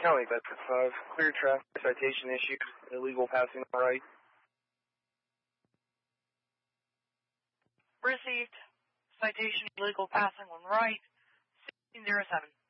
County Bedford 5, clear traffic citation issued, illegal passing on right. Received. Citation illegal passing on right, 1607.